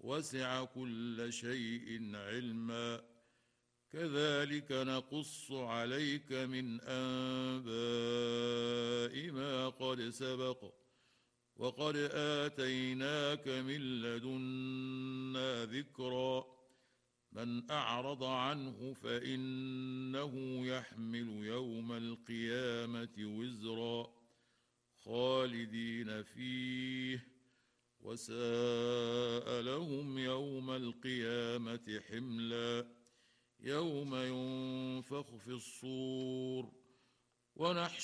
وسع كل شيء علما كذلك نقص عليك من أنباء ما قد سبق وقد آتيناك من لدنا ذكرا من أعرض عنه فإنه يحمل يوم القيامة وزرا خالدين فيه وساء لهم يوم القيامة حملا يوم ينفخ في الصور ونحشر